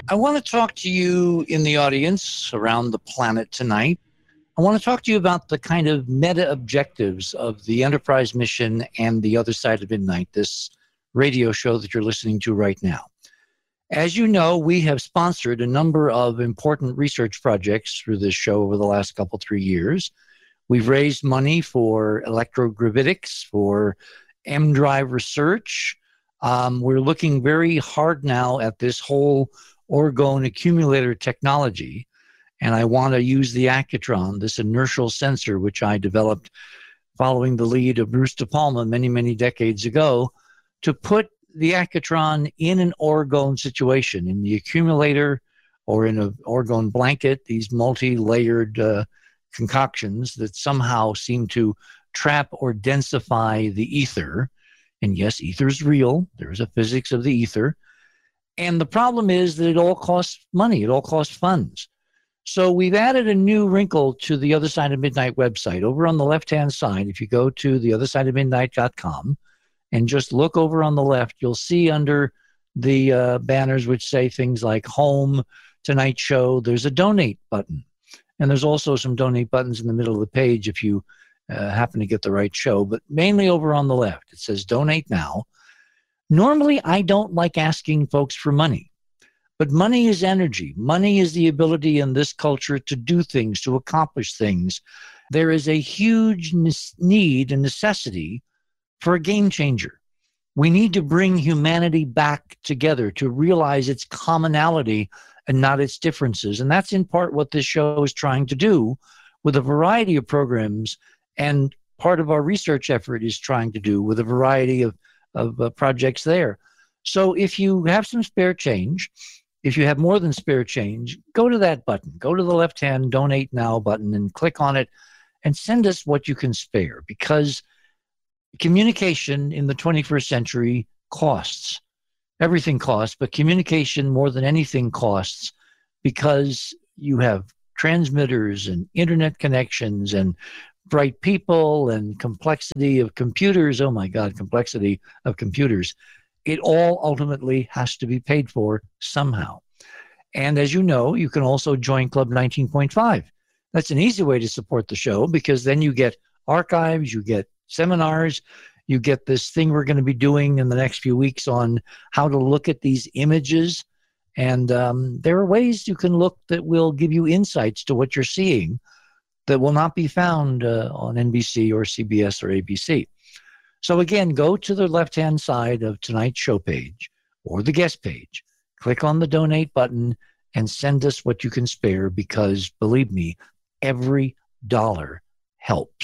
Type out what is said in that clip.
I want to talk to you in the audience around the planet tonight. I want to talk to you about the kind of meta objectives of the Enterprise mission and The Other Side of Midnight, this radio show that you're listening to right now. As you know, we have sponsored a number of important research projects through this show over the last 3 years. We've raised money for electrogravitics, for M-Drive research. We're looking very hard now at this whole orgone accumulator technology. And I want to use the Accutron, this inertial sensor, which I developed following the lead of Bruce De Palma many, many decades ago, to put the Accutron in an orgone situation, in the accumulator or in an orgone blanket, these multi-layered concoctions that somehow seem to trap or densify the ether. And yes, ether is real. There's a physics of the ether. And the problem is that it all costs money. It all costs funds. So we've added a new wrinkle to the Other Side of Midnight website. Over on the left-hand side, if you go to theothersideofmidnight.com and just look over on the left, you'll see under the banners which say things like Home, Tonight Show, there's a donate button. And there's also some donate buttons in the middle of the page if you happen to get the right show. But mainly over on the left, it says Donate Now. Normally, I don't like asking folks for money. But money is energy. Money is the ability in this culture to do things, to accomplish things. There is a huge need and necessity for a game changer. We need to bring humanity back together to realize its commonality and not its differences. And that's in part what this show is trying to do with a variety of programs. And part of our research effort is trying to do with a variety of projects there. So if you have some spare change, if you have more than spare change, go to that button. Go to the left-hand Donate Now button and click on it and send us what you can spare, because communication in the 21st century costs. Everything costs, but communication more than anything costs, because you have transmitters and internet connections and bright people and complexity of computers. Oh my God, complexity of computers. It all ultimately has to be paid for somehow. And as you know, you can also join Club 19.5. That's an easy way to support the show, because then you get archives, you get seminars, you get this thing we're going to be doing in the next few weeks on how to look at these images. And there are ways you can look that will give you insights to what you're seeing that will not be found on NBC or CBS or ABC. So again, go to the left-hand side of tonight's show page or the guest page, click on the donate button and send us what you can spare, because believe me, every dollar helps.